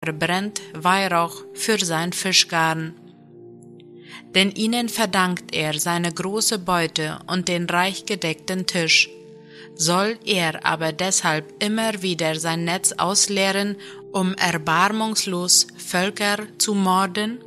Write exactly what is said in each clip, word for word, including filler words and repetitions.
verbrennt Weihrauch für sein Fischgarn. Denn ihnen verdankt er seine große Beute und den reich gedeckten Tisch. Soll er aber deshalb immer wieder sein Netz ausleeren, um erbarmungslos Völker zu morden?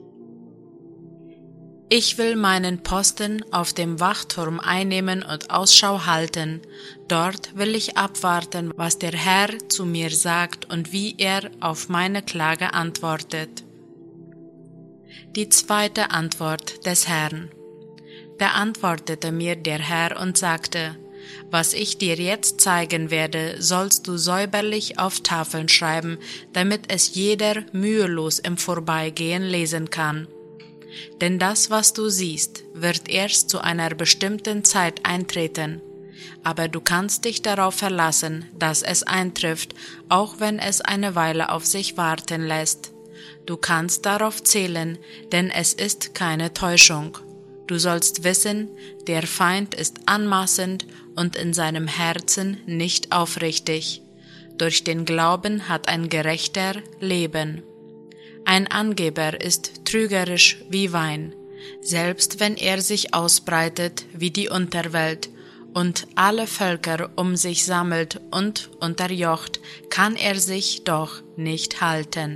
Ich will meinen Posten auf dem Wachturm einnehmen und Ausschau halten. Dort will ich abwarten, was der Herr zu mir sagt und wie er auf meine Klage antwortet. Die zweite Antwort des Herrn. Da antwortete mir der Herr und sagte: Was ich dir jetzt zeigen werde, sollst du säuberlich auf Tafeln schreiben, damit es jeder mühelos im Vorbeigehen lesen kann. Denn das, was du siehst, wird erst zu einer bestimmten Zeit eintreten. Aber du kannst dich darauf verlassen, dass es eintrifft, auch wenn es eine Weile auf sich warten lässt. Du kannst darauf zählen, denn es ist keine Täuschung. Du sollst wissen, der Feind ist anmaßend und in seinem Herzen nicht aufrichtig. Durch den Glauben hat ein Gerechter Leben. Ein Angeber ist trügerisch wie Wein, selbst wenn er sich ausbreitet wie die Unterwelt und alle Völker um sich sammelt und unterjocht, kann er sich doch nicht halten.